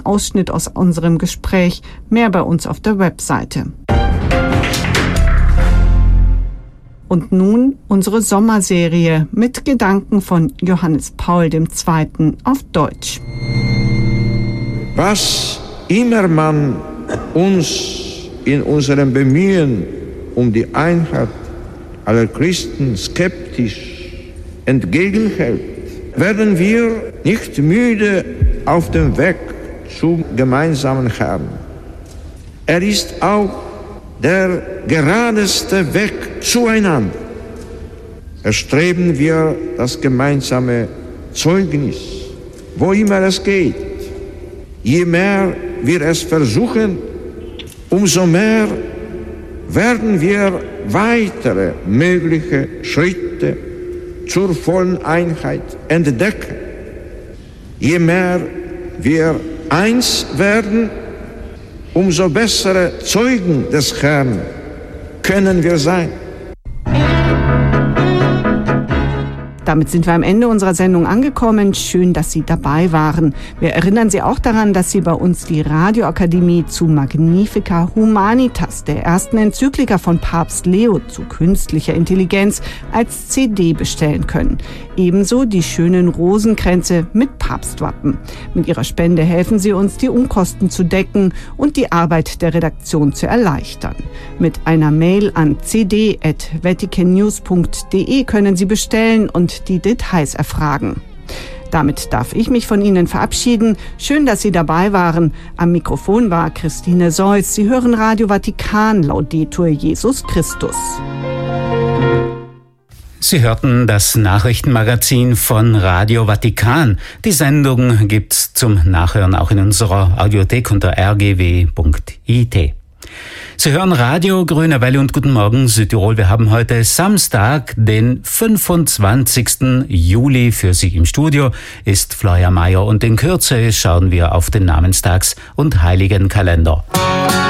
Ausschnitt aus unserem Gespräch. Mehr bei uns auf der Webseite. Und nun unsere Sommerserie mit Gedanken von Johannes Paul II. Auf Deutsch. Was immer man uns in unserem Bemühen um die Einheit aller Christen skeptisch entgegenhält, werden wir nicht müde auf dem Weg zum gemeinsamen Herrn. Er ist auch der geradeste Weg zueinander. Erstreben wir das gemeinsame Zeugnis, wo immer es geht. Je mehr wir es versuchen, umso mehr werden wir weitere mögliche Schritte zur vollen Einheit entdecken. Je mehr wir eins werden, umso bessere Zeugen des Herrn können wir sein. Damit sind wir am Ende unserer Sendung angekommen. Schön, dass Sie dabei waren. Wir erinnern Sie auch daran, dass Sie bei uns die Radioakademie zu Magnifica Humanitas, der ersten Enzyklika von Papst Leo zu künstlicher Intelligenz, als CD bestellen können. Ebenso die schönen Rosenkränze mit Papstwappen. Mit Ihrer Spende helfen Sie uns, die Unkosten zu decken und die Arbeit der Redaktion zu erleichtern. Mit einer Mail an cd@vaticannews.de können Sie bestellen und die Details erfragen. Damit darf ich mich von Ihnen verabschieden. Schön, dass Sie dabei waren. Am Mikrofon war Christine Seuss. Sie hören Radio Vatikan, Laudetur Jesus Christus. Sie hörten das Nachrichtenmagazin von Radio Vatikan. Die Sendung gibt's zum Nachhören auch in unserer Audiothek unter rgw.it. Sie hören Radio Grüne Welle und Guten Morgen Südtirol. Wir haben heute Samstag, den 25. Juli. Für Sie im Studio ist Florian Mayer und in Kürze schauen wir auf den Namenstags- und Heiligenkalender.